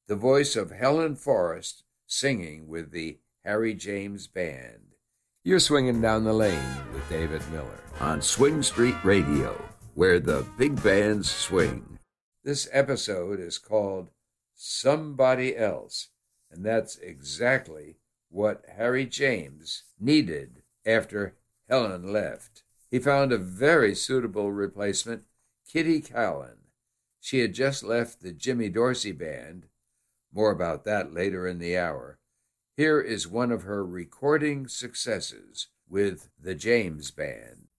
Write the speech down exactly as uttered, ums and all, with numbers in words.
the voice of Helen Forrest singing with the Harry James Band. You're swinging down the lane with David Miller on Swing Street Radio, where the big bands swing. This episode is called Somebody Else, and that's exactly what Harry James needed after Helen left. He found a very suitable replacement, Kitty Kallen. She had just left the Jimmy Dorsey Band. More about that later in the hour. Here is one of her recording successes with the James Band.